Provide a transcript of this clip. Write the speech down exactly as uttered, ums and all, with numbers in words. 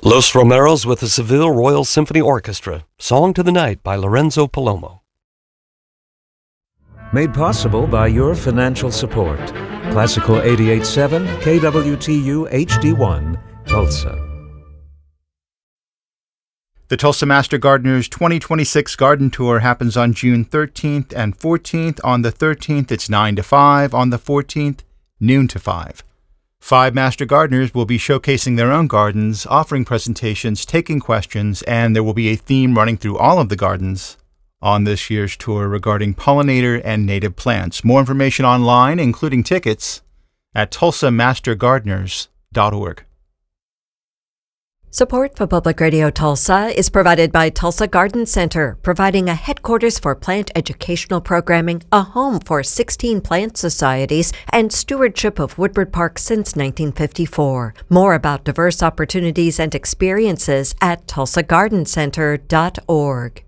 Los Romeros with the Seville Royal Symphony Orchestra, Song to the Night by Lorenzo Palomo. Made possible by your financial support. Classical eighty-eight point seven, K W T U H D one, Tulsa. The Tulsa Master Gardeners twenty twenty-six Garden Tour happens on June thirteenth and fourteenth. On the thirteenth, it's nine to five. On the fourteenth, noon to five. Five Master Gardeners will be showcasing their own gardens, offering presentations, taking questions, and there will be a theme running through all of the gardens on this year's tour regarding pollinator and native plants. More information online, including tickets, at tulsa master gardeners dot org. Support for Public Radio Tulsa is provided by Tulsa Garden Center, providing a headquarters for plant educational programming, a home for sixteen plant societies, and stewardship of Woodward Park since nineteen fifty-four. More about diverse opportunities and experiences at tulsa garden center dot org.